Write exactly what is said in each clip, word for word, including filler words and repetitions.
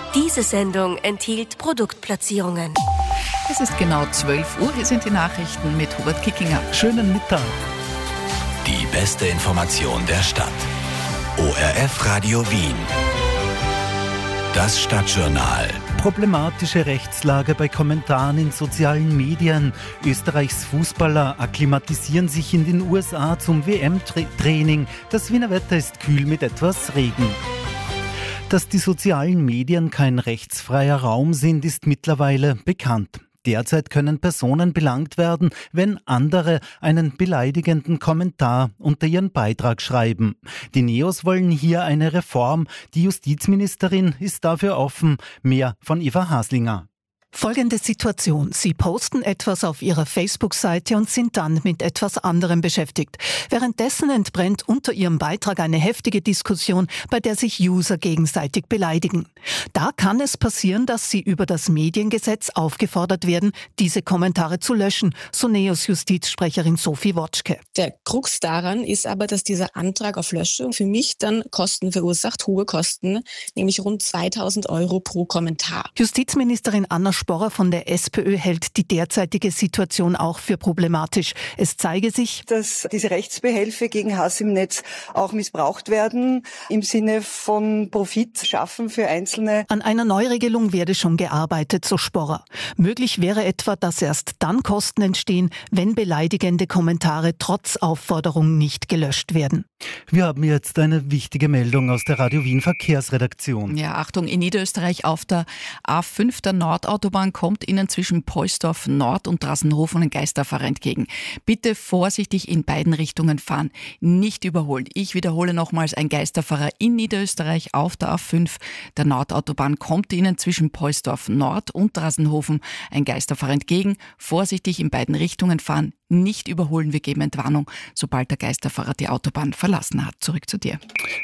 Diese Sendung enthielt Produktplatzierungen. Es ist genau zwölf Uhr, hier sind die Nachrichten mit Hubert Kickinger. Schönen Mittag. Die beste Information der Stadt. O R F Radio Wien. Das Stadtjournal. Problematische Rechtslage bei Kommentaren in sozialen Medien. Österreichs Fußballer akklimatisieren sich in den U S A zum W M-Training. Das Wiener Wetter ist kühl mit etwas Regen. Dass die sozialen Medien kein rechtsfreier Raum sind, ist mittlerweile bekannt. Derzeit können Personen belangt werden, wenn andere einen beleidigenden Kommentar unter ihren Beitrag schreiben. Die Neos wollen hier eine Reform. Die Justizministerin ist dafür offen. Mehr von Eva Haslinger. Folgende Situation. Sie posten etwas auf Ihrer Facebook-Seite und sind dann mit etwas anderem beschäftigt. Währenddessen entbrennt unter Ihrem Beitrag eine heftige Diskussion, bei der sich User gegenseitig beleidigen. Da kann es passieren, dass Sie über das Mediengesetz aufgefordert werden, diese Kommentare zu löschen, so Neos Justizsprecherin Sophie Wotschke. Der Krux daran ist aber, dass dieser Antrag auf Löschung für mich dann Kosten verursacht, hohe Kosten, nämlich rund zweitausend Euro pro Kommentar. Justizministerin Anna Sporrer von der SPÖ hält die derzeitige Situation auch für problematisch. Es zeige sich, dass diese Rechtsbehelfe gegen Hass im Netz auch missbraucht werden, im Sinne von Profit schaffen für Einzelne. An einer Neuregelung werde schon gearbeitet, so Sporrer. Möglich wäre etwa, dass erst dann Kosten entstehen, wenn beleidigende Kommentare trotz Aufforderung nicht gelöscht werden. Wir haben jetzt eine wichtige Meldung aus der Radio Wien Verkehrsredaktion. Ja, Achtung, in Niederösterreich auf der A fünf der Nordautobahn kommt Ihnen zwischen Poisdorf Nord und Drassenhofen ein Geisterfahrer entgegen. Bitte vorsichtig in beiden Richtungen fahren, nicht überholen. Ich wiederhole nochmals, ein Geisterfahrer in Niederösterreich auf der A fünf der Nordautobahn kommt Ihnen zwischen Poisdorf Nord und Drassenhofen ein Geisterfahrer entgegen. Vorsichtig in beiden Richtungen fahren, nicht überholen. Wir geben Entwarnung, sobald der Geisterfahrer die Autobahn verlassen hat. Zurück zu dir.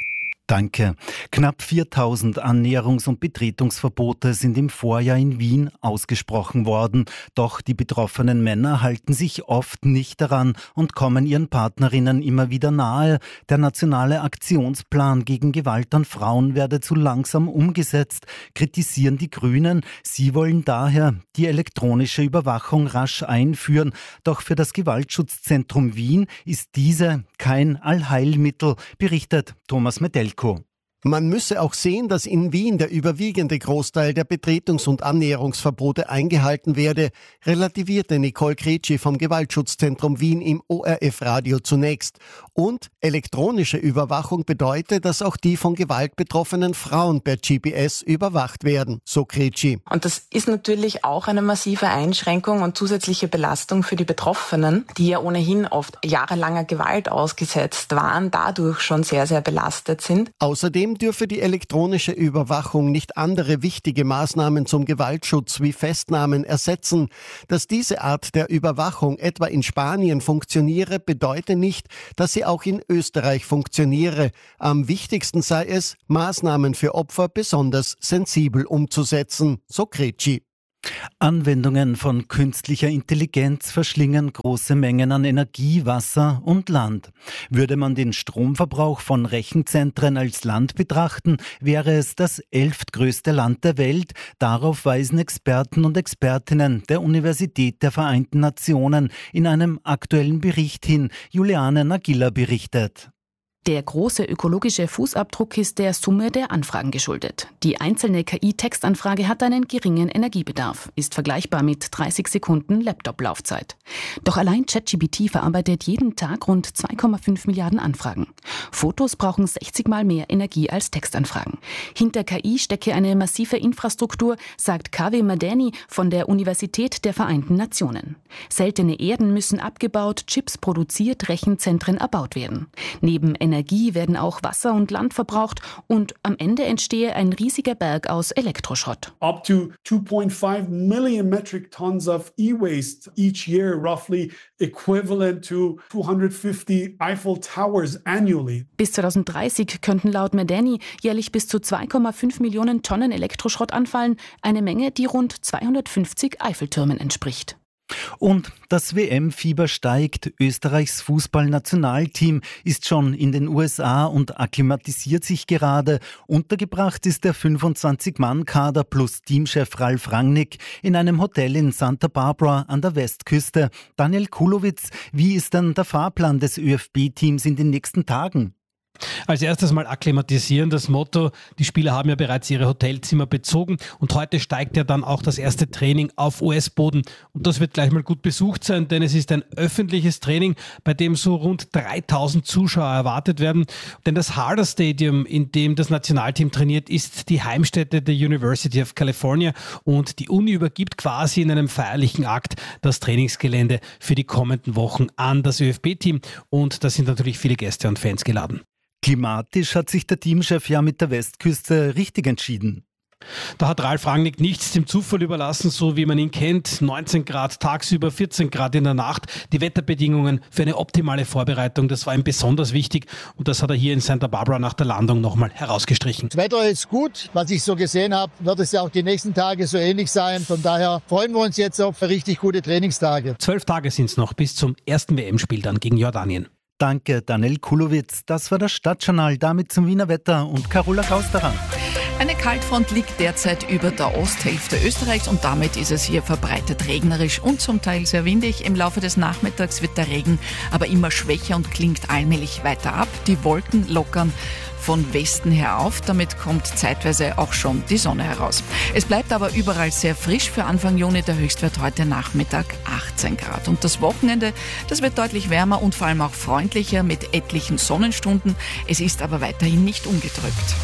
Danke. Knapp viertausend Annäherungs- und Betretungsverbote sind im Vorjahr in Wien ausgesprochen worden. Doch die betroffenen Männer halten sich oft nicht daran und kommen ihren Partnerinnen immer wieder nahe. Der nationale Aktionsplan gegen Gewalt an Frauen werde zu langsam umgesetzt, kritisieren die Grünen. Sie wollen daher die elektronische Überwachung rasch einführen. Doch für das Gewaltschutzzentrum Wien ist diese kein Allheilmittel, berichtet Thomas Medelko. Man müsse auch sehen, dass in Wien der überwiegende Großteil der Betretungs- und Annäherungsverbote eingehalten werde, relativierte Nicole Kretschi vom Gewaltschutzzentrum Wien im O R F-Radio zunächst. Und elektronische Überwachung bedeute, dass auch die von Gewalt betroffenen Frauen per G P S überwacht werden, so Kretschi. Und das ist natürlich auch eine massive Einschränkung und zusätzliche Belastung für die Betroffenen, die ja ohnehin oft jahrelanger Gewalt ausgesetzt waren, dadurch schon sehr, sehr belastet sind. Außerdem dürfe die elektronische Überwachung nicht andere wichtige Maßnahmen zum Gewaltschutz wie Festnahmen ersetzen. Dass diese Art der Überwachung etwa in Spanien funktioniere, bedeute nicht, dass sie auch in Österreich funktioniere. Am wichtigsten sei es, Maßnahmen für Opfer besonders sensibel umzusetzen, so Kretschi. Anwendungen von künstlicher Intelligenz verschlingen große Mengen an Energie, Wasser und Land. Würde man den Stromverbrauch von Rechenzentren als Land betrachten, wäre es das elftgrößte Land der Welt. Darauf weisen Experten und Expertinnen der Universität der Vereinten Nationen in einem aktuellen Bericht hin. Juliane Nagilla berichtet. Der große ökologische Fußabdruck ist der Summe der Anfragen geschuldet. Die einzelne K I-Textanfrage hat einen geringen Energiebedarf, ist vergleichbar mit dreißig Sekunden Laptop-Laufzeit. Doch allein ChatGPT verarbeitet jeden Tag rund zwei Komma fünf Milliarden Anfragen. Fotos brauchen sechzig Mal mehr Energie als Textanfragen. Hinter K I stecke eine massive Infrastruktur, sagt Kaveh Madani von der Universität der Vereinten Nationen. Seltene Erden müssen abgebaut, Chips produziert, Rechenzentren erbaut werden. Neben Energie werden auch Wasser und Land verbraucht und am Ende entstehe ein riesiger Berg aus Elektroschrott. Up to two point five million metric tons of e-waste each year, roughly equivalent to two hundred fifty Eiffel Towers annually. Bis zweitausenddreißig könnten laut Madani jährlich bis zu zwei Komma fünf Millionen Tonnen Elektroschrott anfallen, eine Menge, die rund zweihundertfünfzig Eiffeltürmen entspricht. Und das W M-Fieber steigt. Österreichs Fußballnationalteam ist schon in den U S A und akklimatisiert sich gerade. Untergebracht ist der fünfundzwanzig-Mann-Kader plus Teamchef Ralf Rangnick in einem Hotel in Santa Barbara an der Westküste. Daniel Kulowitz, wie ist dann der Fahrplan des ÖFB-Teams in den nächsten Tagen? Als erstes mal akklimatisieren, das Motto. Die Spieler haben ja bereits ihre Hotelzimmer bezogen und heute steigt ja dann auch das erste Training auf U S-Boden. Und das wird gleich mal gut besucht sein, denn es ist ein öffentliches Training, bei dem so rund dreitausend Zuschauer erwartet werden. Denn das Harder Stadium, in dem das Nationalteam trainiert, ist die Heimstätte der University of California und die Uni übergibt quasi in einem feierlichen Akt das Trainingsgelände für die kommenden Wochen an das ÖFB-Team und da sind natürlich viele Gäste und Fans geladen. Klimatisch hat sich der Teamchef ja mit der Westküste richtig entschieden. Da hat Ralf Rangnick nichts dem Zufall überlassen, so wie man ihn kennt. neunzehn Grad tagsüber, vierzehn Grad in der Nacht. Die Wetterbedingungen für eine optimale Vorbereitung, das war ihm besonders wichtig. Und das hat er hier in Santa Barbara nach der Landung nochmal herausgestrichen. Das Wetter ist gut. Was ich so gesehen habe, wird es ja auch die nächsten Tage so ähnlich sein. Von daher freuen wir uns jetzt auf richtig gute Trainingstage. Zwölf Tage sind es noch bis zum ersten W M-Spiel dann gegen Jordanien. Danke, Daniel Kulowitz. Das war das Stadtjournal. Damit zum Wiener Wetter und Carola Gausterer. Eine Kaltfront liegt derzeit über der Osthälfte Österreichs und damit ist es hier verbreitet regnerisch und zum Teil sehr windig. Im Laufe des Nachmittags wird der Regen aber immer schwächer und klingt allmählich weiter ab. Die Wolken lockern von Westen her auf. Damit kommt zeitweise auch schon die Sonne heraus. Es bleibt aber überall sehr frisch für Anfang Juni. Der Höchstwert heute Nachmittag achtzehn Grad. Und das Wochenende, das wird deutlich wärmer und vor allem auch freundlicher mit etlichen Sonnenstunden. Es ist aber weiterhin nicht ungetrübt.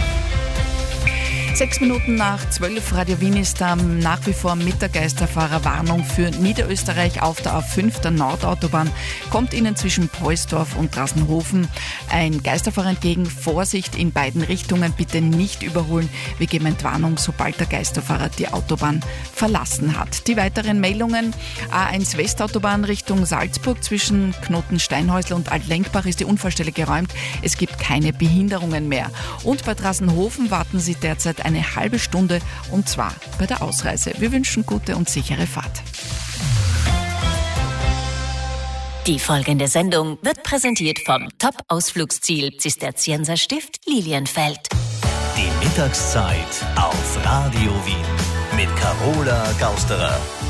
Sechs Minuten nach zwölf, Radio Wien ist da nach wie vor mit der Geisterfahrerwarnung für Niederösterreich auf der A fünf, der Nordautobahn. Kommt Ihnen zwischen Poisdorf und Drassenhofen ein Geisterfahrer entgegen. Vorsicht in beiden Richtungen, bitte nicht überholen. Wir geben Entwarnung, sobald der Geisterfahrer die Autobahn verlassen hat. Die weiteren Meldungen: A eins Westautobahn Richtung Salzburg zwischen Knoten-Steinhäusl und Altlenkbach ist die Unfallstelle geräumt. Es gibt keine Behinderungen mehr. Und bei Drassenhofen warten Sie derzeit eine halbe Stunde und zwar bei der Ausreise. Wir wünschen gute und sichere Fahrt. Die folgende Sendung wird präsentiert vom Top-Ausflugsziel Zisterzienserstift Lilienfeld. Die Mittagszeit auf Radio Wien mit Carola Gausterer.